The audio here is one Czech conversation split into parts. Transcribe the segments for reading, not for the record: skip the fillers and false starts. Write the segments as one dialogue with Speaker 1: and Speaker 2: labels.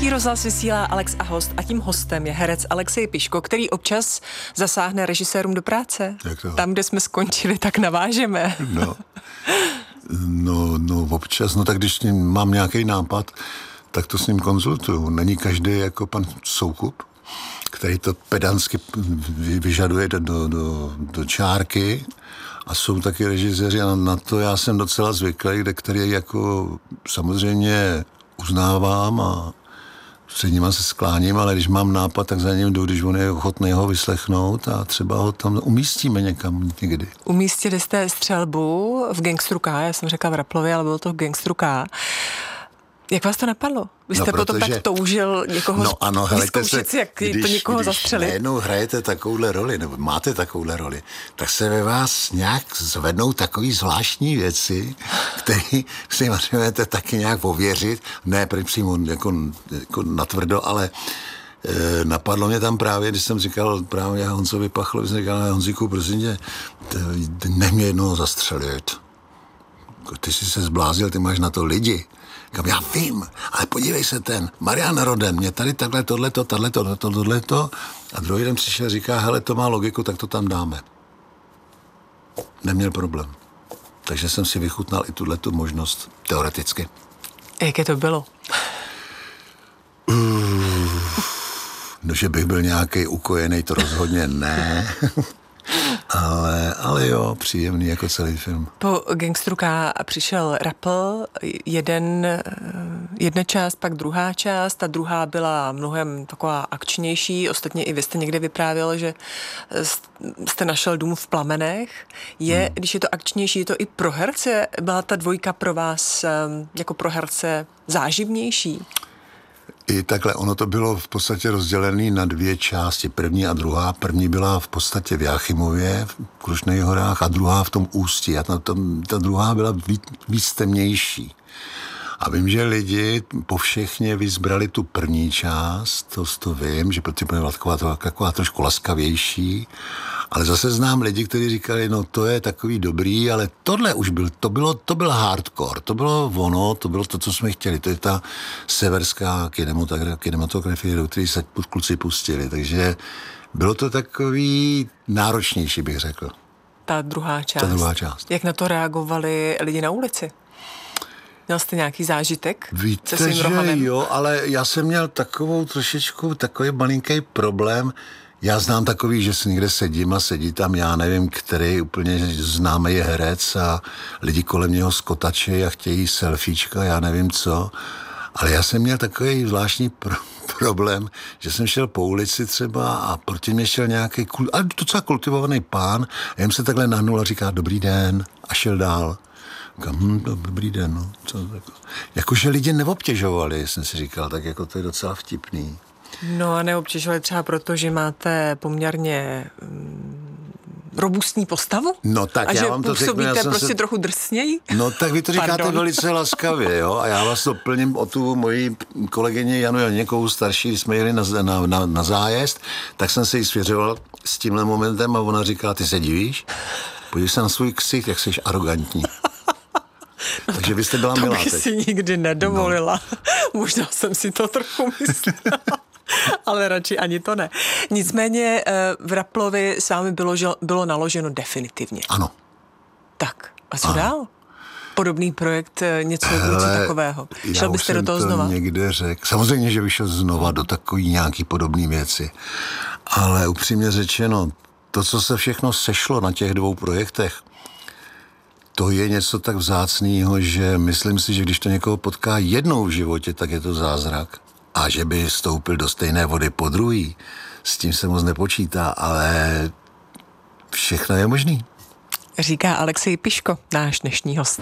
Speaker 1: Český rozhlas vysílá Alex a host a tím hostem je herec Alexej Piško, který občas zasáhne režisérům do práce. Tam, kde jsme skončili, tak navážeme.
Speaker 2: No, občas, tak když mám nějaký nápad, tak to s ním konzultuju. Není každý jako pan Soukup, který to pedantsky vyžaduje do čárky, a jsou taky režiséři a na to já jsem docela zvyklý, který jako samozřejmě uznávám a před nima se skláním, ale když mám nápad, tak za ním jdu, když on je ochotný ho vyslechnout a třeba ho tam umístíme někam někdy.
Speaker 1: Umístili jste Střelbu v Gangsteru K, já jsem řekla v Raplově, ale bylo to v Gangsteru K. Jak vás to napadlo? Vy jste potom tak toužil někoho vyzkoušet si, jak to někoho zastřelit?
Speaker 2: Když najednou hrajete takovouhle roli, nebo máte takovouhle roli, tak se ve vás nějak zvednou takový zvláštní věci, které si potřebujete taky nějak ověřit, ne přímo jako natvrdo, ale napadlo mě tam právě, když jsem říkal právě Honzovi Pachlovi, jsem říkal, Honzíku, prosím tě, nech mě jednoho zastřelit. Ty jsi se zblázil, ty máš na to lidi. Já vím, ale podívej se Marian Roden, mě tady takhle tohleto. A druhý den přišel a říká, hele, to má logiku, tak to tam dáme. Neměl problém. Takže jsem si vychutnal i tuhletu možnost, teoreticky.
Speaker 1: Jaké to bylo?
Speaker 2: Že bych byl nějaký ukojený, to rozhodně ne. Ale jo, příjemný jako celý film.
Speaker 1: Po Gangsteru K přišel Rapl, jedna část, pak druhá část. Ta druhá byla mnohem taková akčnější. Ostatně i vy jste někde vyprávěl, že jste našel dům v plamenech. Když je to akčnější, je to i pro herce? Byla ta dvojka pro vás jako pro herce záživnější?
Speaker 2: I takhle, ono to bylo v podstatě rozdělené na dvě části, první a druhá. První byla v podstatě v Jáchymově, v Krušných horách, a druhá v tom Ústí. A ta druhá byla víc temnější. A vím, že lidi povšechně vyzbrali tu první část, to vím, že pro ty byla taková trošku laskavější, ale zase znám lidi, kteří říkali, no to je takový dobrý, ale tohle už to byl hardcore, to bylo ono, to bylo to, co jsme chtěli, to je ta severská kinematografie, do které se kluci pustili, takže bylo to takový náročnější, bych řekl.
Speaker 1: Ta druhá část. Jak na to reagovali lidi na ulici? Měl jste nějaký zážitek?
Speaker 2: Víte, že jo, ale já jsem měl takový malinký problém. Já znám takový, že si někde sedím a sedí tam, já nevím, který úplně známý je herec a lidi kolem něho skotačí a chtějí selfiečka, já nevím co. Ale já jsem měl takový zvláštní problém, že jsem šel po ulici třeba a proti mě šel nějaký docela kultivovaný pán a jen se takhle nahnul a říká dobrý den a šel dál. Dobrý den, no. Jakože lidi neobtěžovali, jsem si říkal, tak jako to je docela vtipný.
Speaker 1: No a neobtěžovali třeba proto, že máte poměrně robustní postavu?
Speaker 2: No tak
Speaker 1: a
Speaker 2: já
Speaker 1: že
Speaker 2: vám to řeknu,
Speaker 1: působíte prostě trochu drsněji?
Speaker 2: No tak vy to říkáte velice laskavě, jo, a já vás doplním o tu moji kolegyni Janu Janěkovou starší, když jsme jeli na zájezd, tak jsem se jí svěřoval s tímhle momentem a ona říkala, ty se divíš? Podívej se na svůj ksich, jak jsi arrogantní.
Speaker 1: No
Speaker 2: takže vy jste byla milá teď.
Speaker 1: To bych si nikdy nedovolila. No. Možná jsem si to trochu myslela. Ale radši ani to ne. Nicméně v Raplovi s vámi bylo naloženo definitivně.
Speaker 2: Ano.
Speaker 1: Tak, a co dál? Podobný projekt, něco takového. Šel byste do toho znova?
Speaker 2: Někde řekl. Samozřejmě, že vyšel znova do takový nějaký podobný věci. Ale upřímně řečeno, to, co se všechno sešlo na těch dvou projektech, to je něco tak vzácného, že myslím si, že když to někoho potká jednou v životě, tak je to zázrak. A že by stoupil do stejné vody po druhý, s tím se moc nepočítá, ale všechno je možný.
Speaker 1: Říká Alexej Piško, náš dnešní host.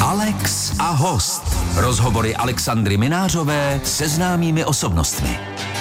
Speaker 3: Alex a host. Rozhovory Alexandry Minářové se známými osobnostmi.